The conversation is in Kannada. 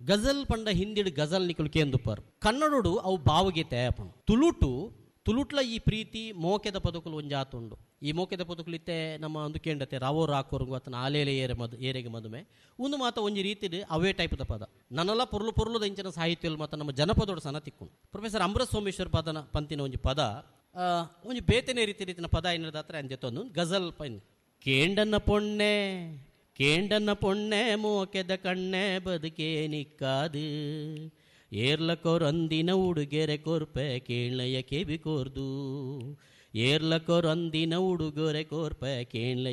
ಗಜಲ್ ಪಂಡ ಹಿಂದಿಡ್ ಗಜಲ್ ನಿಕುಲು ಕೇಂದುಪ್ಪರ್ ಕನ್ನಡಡು ಅವು ಭಾವಗೀತೆ ಆಪಣ ತುಳುಟ್ಲ ಈ ಪ್ರೀತಿ ಮೋಕೆದ ಪದಕುಲು ಒಂಜಾತುಂಡು. ಈ ಮೋಕೆದ ಪದಕುಲು ಇತ್ತೆ ನಮ್ಮ ಒಂದು ಕೇಂಡತೆ ರಾವೋ ರಾಕೋರ್ಗು ಅತನ ಆಲೇಲೆ ಏರೆಗೆ ಮದುವೆ ಒಂದು ಮಾತ ಒಂಜಿ ರೀತಿಡ್ ಅವೇ ಟೈಪ್ದ ಪದ ನನ್ನಲ್ಲ ಪೊರ್ಲು ಇಂಚಿನ ಸಾಹಿತ್ಯಲ್ ಮಾತ ನಮ್ಮ ಜನಪದೋಡು ಸನ ತಿಕ್ಕು. ಪ್ರೊಫೆಸರ್ ಅಮೃತ ಸೋಮೇಶ್ವರ್ ಪಂತಿನ ಒಂಜಿ ಪದ ಒಂಜಿ ಬೇತನೆ ರೀತಿನ ಪದ ಏನಿರದ ಹತ್ರ ಅಂಜೆತ್ತೊಂದು ಗಜಲ್ ಪೈನ್ ಕೇಂಡನ್ನ ಪೊಣ್ಣೆ ಮೋಕೆದ ಕಣ್ಣೆ ಬದುಕೇ ನಿಕ್ಕಾದು ಏರ್ಲಕೋರಂದಿನ ಉಡುಗೆರೆ ಕೊರ್ಪೆ ಕೇಳಯ ಕೆಬಿ ಕೋರ್ದು ಏರ್ಲಕೋರಂದಿನ ಉಡುಗೊರೆ ಕೋರ್ಪೆ ಕೇಳಯ